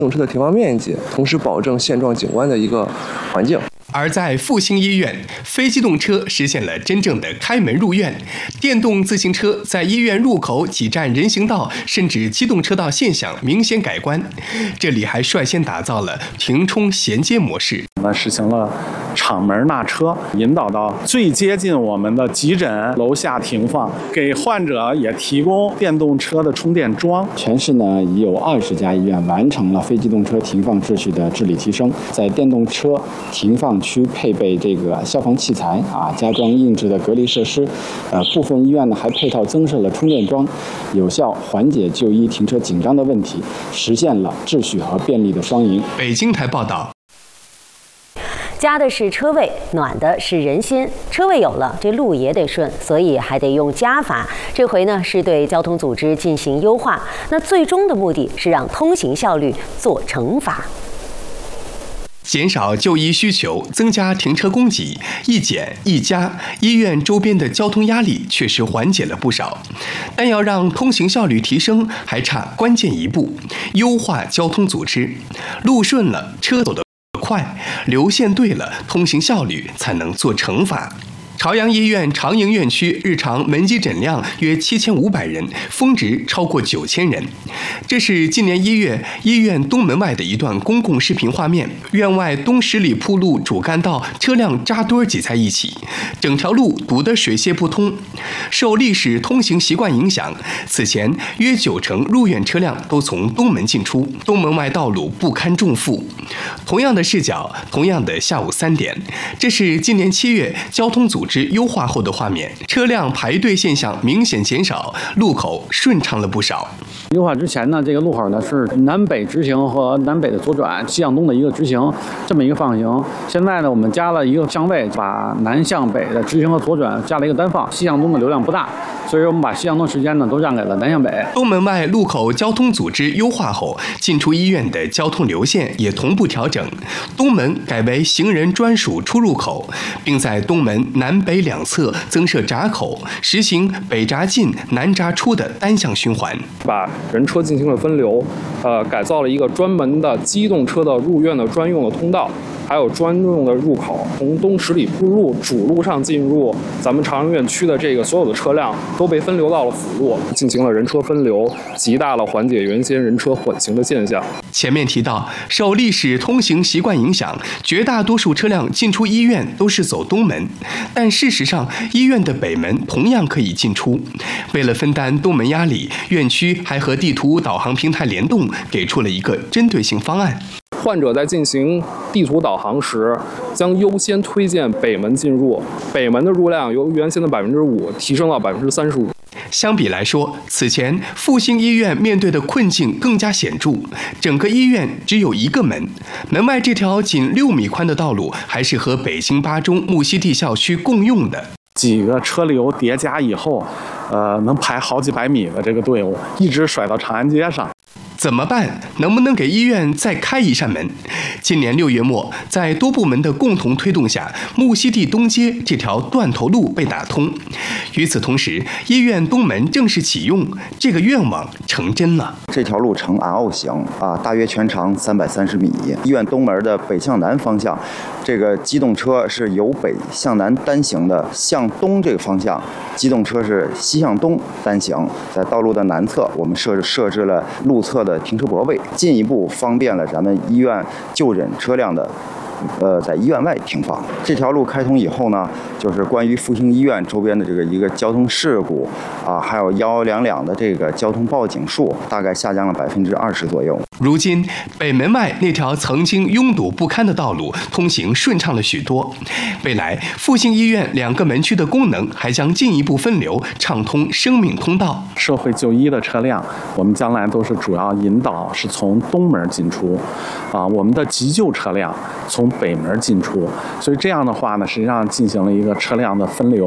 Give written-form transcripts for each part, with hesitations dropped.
动车的停放面积，同时保证现状景观的一个环境。 而在复兴医院，非机动车实现了真正的开门入院，电动自行车在医院入口挤占人行道甚至机动车道现象明显改观。这里还率先打造了停充衔接模式， 我们实行了敞门纳车，引导到最接近我们的急诊楼下停放，给患者也提供电动车的充电桩。 全市呢已有20家医院完成了非机动车停放秩序的治理提升，在电动车停放区配备这个消防器材加装硬质的隔离设施，部分医院呢还配套增设了充电桩，有效缓解就医停车紧张的问题，实现了秩序和便利的双赢。 北京台报道。 加的是车位，暖的是人心。车位有了，这路也得顺，所以还得用加法。这回呢是对交通组织进行优化，那最终的目的是让通行效率做乘法。 减少就医需求，增加停车供给，一减一加，医院周边的交通压力确实缓解了不少。但要让通行效率提升，还差关键一步：优化交通组织。路顺了，车走得快，流线对了，通行效率才能做乘法。朝阳医院长营院区日常门诊诊量约7500人，峰值超过9000人。这是今年1月医院东门外的一段公共视频画面。院外东10里铺路主干道车辆扎堆挤在一起，整条路堵得水泄不通。受历史通行习惯影响，此前约90%入院车辆都从东门进出，东门外道路不堪重负。同样的视角，同样的下午3点，这是今年7月交通组织优化后的画面，车辆排队现象明显减少，路口顺畅了不少。 优化之前呢，这个路口呢是南北直行和南北的左转，西向东的一个直行，这么一个放行。现在呢，我们加了一个相位，把南向北的直行和左转加了一个单放，西向东的流量不大，所以我们把西向东时间呢都让给了南向北。 东门外路口交通组织优化后，进出医院的交通流线也同步调整，东门改为行人专属出入口，并在东门南北两侧增设闸口，实行北闸进南闸出的单向循环， 把人车进行了分流，改造了一个专门的机动车的入院的专用的通道，还有专用的入口。从东10里铺路主路上进入咱们长阳院区的这个所有的车辆都被分流到了辅路，进行了人车分流，极大了缓解原先人车混行的现象。 前面提到，受历史通行习惯影响，绝大多数车辆进出医院都是走东门，但事实上，医院的北门同样可以进出。为了分担东门压力，院区还和地图导航平台联动，给出了一个针对性方案。 患者在进行地图导航时，将优先推荐北门进入，北门的入量由原先的5%提升到35%。 相比来说，此前复兴医院面对的困境更加显著，整个医院只有一个门，门外这条仅6米宽的道路还是和北京8中木樨地校区共用的。 几个车流叠加以后，能排好几百米的这个队伍，一直甩到长安街上。 怎么办？能不能给医院再开一扇门？今年6月末，在多部门的共同推动下，木樨地东街这条断头路被打通。与此同时，医院东门正式启用，这个愿望成真了。 这条路呈 RO 型大约全长330米。医院东门的北向南方向，这个机动车是由北向南单行的，向东这个方向，机动车是西向东单行。在道路的南侧，我们设置了路侧的停车泊位，进一步方便了咱们医院就诊车辆的在医院外停放。这条路开通以后呢，就是关于复兴医院周边的这个一个交通事故还有1122的这个交通报警数，大概下降了20%左右。 如今，北门外那条曾经拥堵不堪的道路通行顺畅了许多。未来，复兴医院2个门区的功能还将进一步分流，畅通生命通道。 社会就医的车辆，我们将来都是主要引导是从东门进出，我们的急救车辆从北门进出，所以这样的话呢，实际上进行了一个车辆的分流。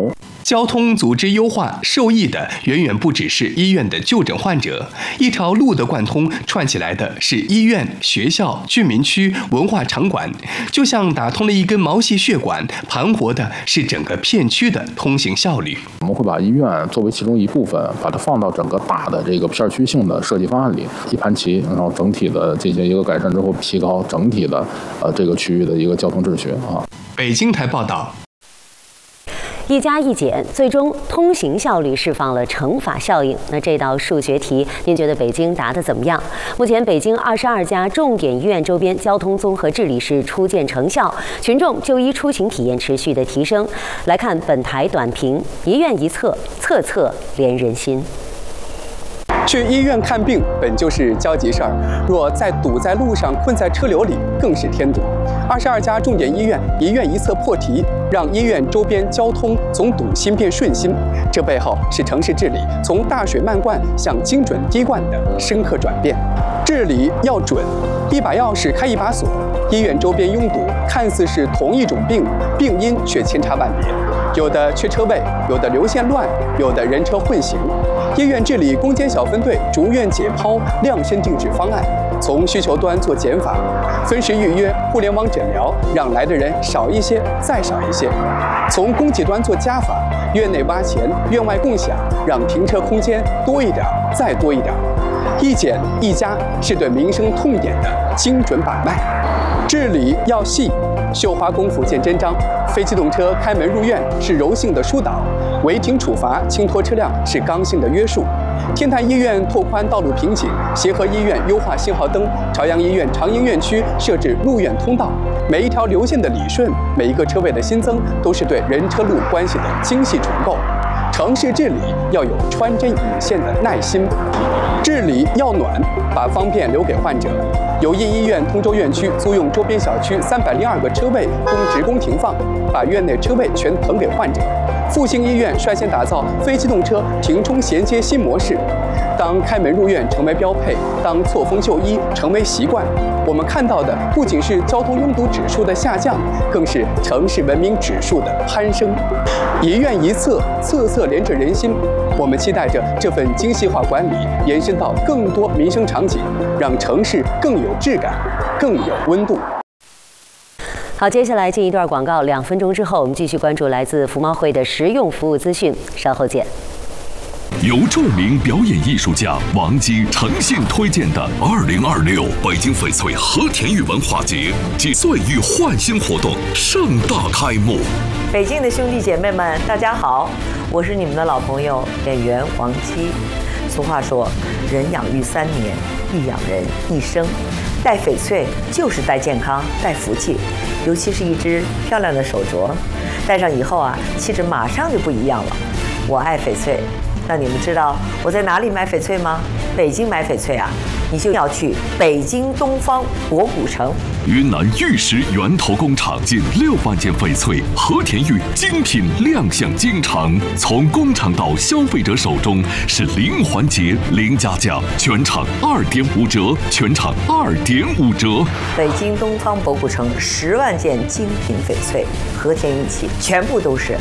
交通组织优化受益的远远不只是医院的就诊患者，一条路的贯通串起来的是医院、学校、居民区、文化场馆，就像打通了一根毛细血管，盘活的是整个片区的通行效率。 我们会把医院作为其中一部分，把它放到整个大的这个片区性的设计方案里一盘棋，然后整体的进行一个改善之后，提高整体的这个区域的一个交通秩序啊。 北京台报道。 一加一减，最终通行效率释放了乘法效应。那这道数学题，您觉得北京答得怎么样？目前，北京22家重点医院周边交通综合治理是初见成效，群众就医出行体验持续的提升。来看本台短评：一院一策，策策连人心。 去医院看病本就是焦急事儿，若再堵在路上、困在车流里，更是添堵。22家重点医院一院一策破题，让医院周边交通从堵心变顺心。这背后是城市治理从大水漫灌向精准滴灌的深刻转变。治理要准，一把钥匙开一把锁。医院周边拥堵，看似是同一种病，病因却千差万别。有的缺车位，有的流线乱，有的人车混行。医院治理攻坚小分队逐院解剖量身定制方案，从需求端做减法，分时预约、互联网诊疗，让来的人少一些，再少一些；从供给端做加法，院内挖钱，院外共享，让停车空间多一点，再多一点。一减一加是对民生痛点的精准把脉。治理要细，绣花功夫见真章。非机动车开门入院是柔性的疏导，违停处罚、轻拖车辆是刚性的约束。天坛医院拓宽道路瓶颈，协和医院优化信号灯，朝阳医院长营院区设置入院通道。每一条流线的理顺，每一个车位的新增，都是对人车路关系的精细重构。城市治理要有穿针引线的耐心，治理要暖，把方便留给患者。友谊医院通州院区租用周边小区302个车位供职工停放，把院内车位全腾给患者。复兴医院率先打造非机动车停充衔接新模式。当开门入院成为标配，当错峰就医成为习惯，我们看到的不仅是交通拥堵指数的下降，更是城市文明指数的攀升。一院一策，策策连着人心。我们期待着这份精细化管理延伸到更多民生场景，让城市更有质感，更有温度。 好，接下来进一段广告，2分钟之后，我们继续关注来自服贸会的实用服务资讯，稍后见。 由著名表演艺术家王姬诚信推荐的2026北京翡翠和田玉文化节暨岁玉焕新活动盛大开幕。 北京的兄弟姐妹们，大家好，我是你们的老朋友演员王姬。俗话说，人养育3年，亦养人一生。戴翡翠就是戴健康、戴福气，尤其是一只漂亮的手镯，戴上以后啊，气质马上就不一样了。我爱翡翠。那你们知道我在哪里买翡翠吗？北京买翡翠啊，你就要去北京东方博古城。 云南玉石源头工厂近6万件翡翠和田玉精品亮相京城，从工厂到消费者手中是零环节、零加价，全场2.5折，全场2.5折。 北京东方博古城10万件精品翡翠和田玉器，全部都是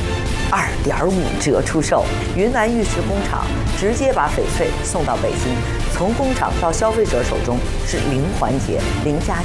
2.5折出售。云南玉石工厂直接把翡翠送到北京，从工厂到消费者手中是零环节、零加价。